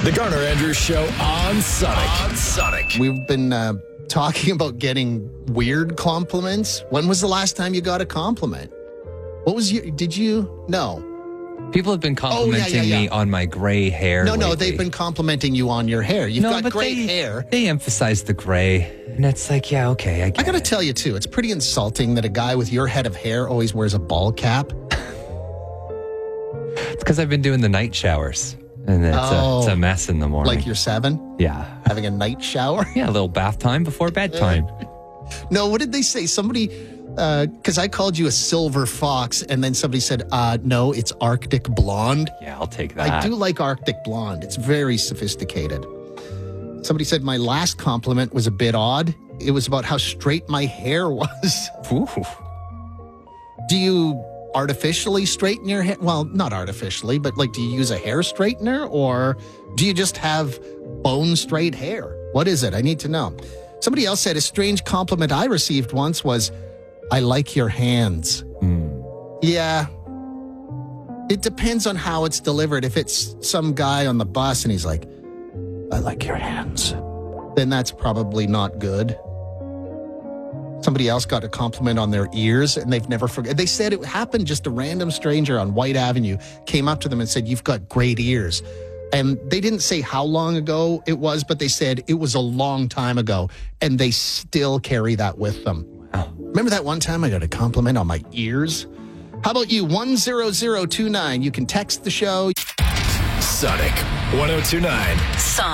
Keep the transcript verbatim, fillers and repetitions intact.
The Garner Andrews Show on Sonic. On Sonic. We've been uh, talking about getting weird compliments. When was the last time you got a compliment? What was your, did you, no. People have been complimenting oh, yeah, yeah, yeah. me on my gray hair. No, no, lately. they've been complimenting you on your hair. You've no, got but great they, hair. They emphasize the gray. And it's like, yeah, okay, I get I got to it. tell you, too, it's pretty insulting that a guy with your head of hair always wears a ball cap. It's because I've been doing the night showers. And it's, oh, a, it's a mess in the morning. Like you're seven? Yeah. Having a night shower? Yeah, a little bath time before bedtime. No, what did they say? Somebody, because uh, I called you a silver fox, and then somebody said, uh, no, it's Arctic blonde. Yeah, I'll take that. I do like Arctic blonde. It's very sophisticated. Somebody said my last compliment was a bit odd. It was about how straight my hair was. Ooh. Do you artificially straighten your hair? Well, not artificially, but like, do you use a hair straightener, or do you just have bone straight hair? What is it? I need to know. Somebody else said a strange compliment I received once was, I like your hands. Mm. Yeah. It depends on how it's delivered. If it's some guy on the bus and he's like, I like your hands, then that's probably not good. Somebody else got a compliment on their ears, and they've never forgotten. They said it happened. Just a random stranger on White Avenue came up to them and said, you've got great ears. And they didn't say how long ago it was, but they said it was a long time ago, and they still carry that with them. Wow. Remember that one time I got a compliment on my ears? How about you? one zero zero two nine. You can text the show. Sonic one oh two nine. Sonic.